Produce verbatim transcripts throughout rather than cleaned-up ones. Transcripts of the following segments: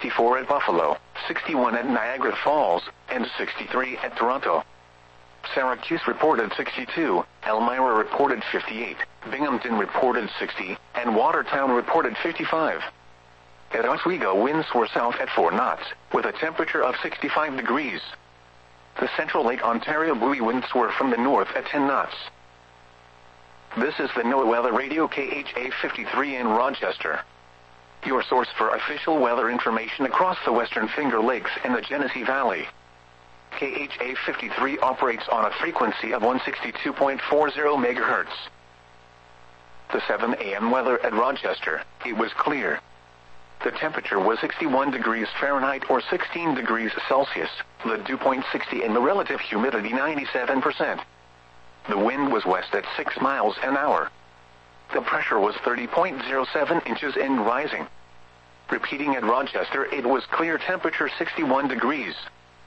sixty-four at Buffalo, sixty-one at Niagara Falls, and sixty-three at Toronto. Syracuse reported sixty-two, Elmira reported fifty-eight, Binghamton reported sixty, and Watertown reported fifty-five. At Oswego, winds were south at four knots, with a temperature of sixty-five degrees. The Central Lake Ontario buoy winds were from the north at ten knots. This is the NOAA Weather Radio K H A fifty-three in Rochester, your source for official weather information across the Western Finger Lakes and the Genesee Valley. K H A fifty-three operates on a frequency of one sixty-two point four zero megahertz. The seven a m weather at Rochester, it was clear. The temperature was sixty-one degrees Fahrenheit or sixteen degrees Celsius, the dew point sixty and the relative humidity ninety-seven percent. The wind was west at six miles an hour. The pressure was thirty point zero seven inches and rising. Repeating at Rochester, it was clear, temperature sixty-one degrees.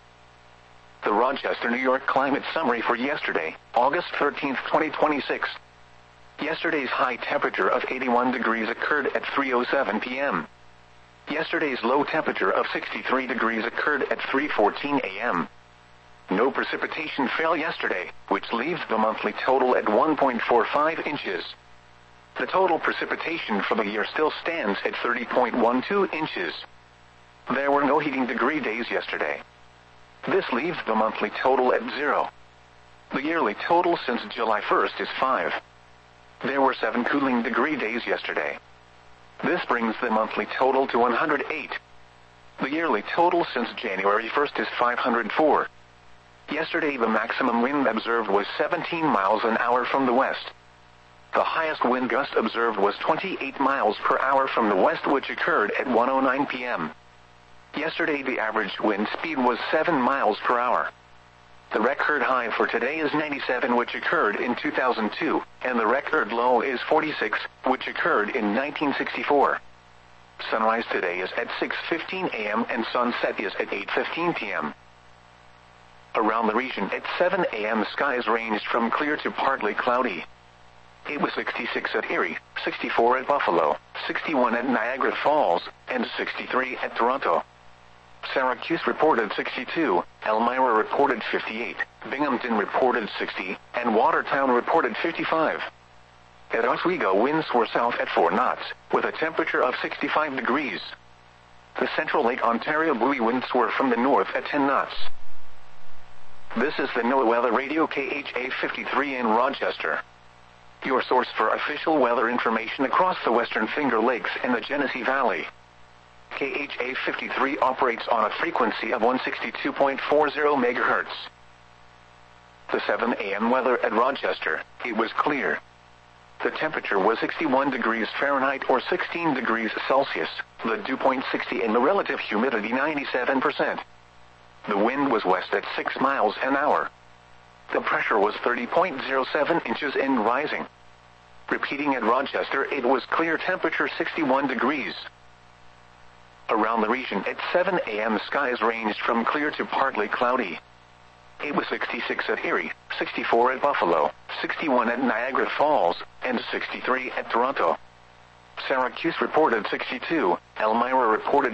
The Rochester, New York climate summary for yesterday, August thirteenth, twenty twenty-six. Yesterday's high temperature of eighty-one degrees occurred at three oh seven p m Yesterday's low temperature of sixty-three degrees occurred at three fourteen a m No precipitation fell yesterday, which leaves the monthly total at one point four five inches. The total precipitation for the year still stands at thirty point one two inches. There were no heating degree days yesterday. This leaves the monthly total at zero. The yearly total since July first is five. There were seven cooling degree days yesterday. This brings the monthly total to one hundred eight. The yearly total since January first is five hundred four. Yesterday the maximum wind observed was seventeen miles an hour from the west. The highest wind gust observed was twenty-eight miles per hour from the west, which occurred at one oh nine p m Yesterday the average wind speed was seven miles per hour. The record high for today is ninety-seven, which occurred in two thousand two, and the record low is forty-six, which occurred in nineteen sixty-four. Sunrise today is at six fifteen a m and sunset is at eight fifteen p m Around the region at seven a m skies ranged from clear to partly cloudy. It was sixty-six at Erie, sixty-four at Buffalo, sixty-one at Niagara Falls, and sixty-three at Toronto. Syracuse reported sixty-two, Elmira reported fifty-eight, Binghamton reported sixty, and Watertown reported fifty-five. At Oswego, winds were south at four knots, with a temperature of sixty-five degrees. The Central Lake Ontario buoy winds were from the north at ten knots. This is the NOAA Weather Radio K H A fifty-three in Rochester, your source for official weather information across the Western Finger Lakes and the Genesee Valley. K H A fifty-three operates on a frequency of one sixty-two point four zero megahertz. The seven a m weather at Rochester, it was clear. The temperature was sixty-one degrees Fahrenheit or sixteen degrees Celsius, the dew point sixty and the relative humidity ninety-seven percent. The wind was west at six miles an hour. The pressure was thirty point zero seven inches and rising. Repeating at Rochester, it was clear, temperature sixty-one degrees. Around the region at seven a m skies ranged from clear to partly cloudy. It was sixty-six at Erie, sixty-four at Buffalo, sixty-one at Niagara Falls, and sixty-three at Toronto. Syracuse reported sixty-two, Elmira reported fifty-eight, Binghamton reported sixty, and Watertown reported fifty-five. At Oswego, winds were south at four knots, with a temperature of sixty-five degrees. The yearly total since January first is five. There were no heating degree days yesterday. This leaves the monthly total at zero. The yearly total since July first is five. The yearly total since January first is five hundred four. Yesterday the maximum wind observed was seventeen miles an hour from the west. The highest wind gust observed was twenty-eight miles per hour from the west, which occurred at one oh nine p m Yesterday the average wind speed was seven miles per hour. The record high for today is ninety-seven, which occurred in nineteen sixty-four. Sunrise today is at six fifteen a m and sunset is at eight fifteen p m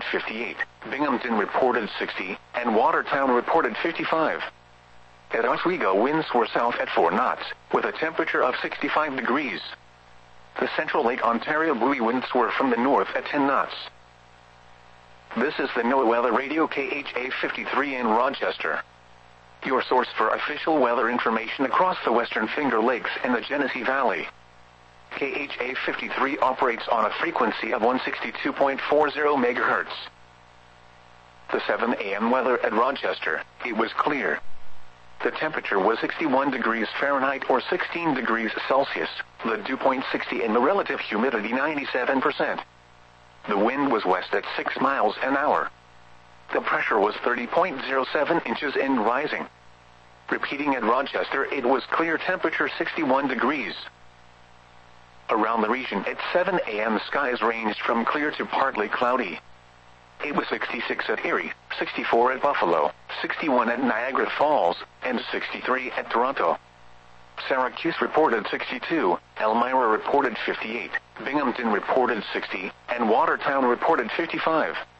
At Oswego, winds were south at four knots, with a temperature of sixty-five degrees. The Central Lake Ontario buoy winds were from the north at ten knots. This is the NOAA Weather Radio K H A fifty-three in Rochester, your source for official weather information across the Western Finger Lakes and the Genesee Valley. K H A fifty-three operates on a frequency of one sixty-two point four zero megahertz. The seven a m weather at Rochester, it was clear. The temperature was sixty-one degrees Fahrenheit or sixteen degrees Celsius, the dew point sixty and the relative humidity ninety-seven percent. The wind was west at six miles an hour. The pressure was thirty point zero seven inches and rising. Repeating at Rochester, it was clear, temperature sixty-one degrees. Around the region at seven a m skies ranged from clear to partly cloudy. It was sixty-six at Erie, sixty-four at Buffalo, sixty-one at Niagara Falls, and sixty-three at Toronto. Syracuse reported sixty-two, Elmira reported fifty-eight, Binghamton reported sixty, and Watertown reported fifty-five.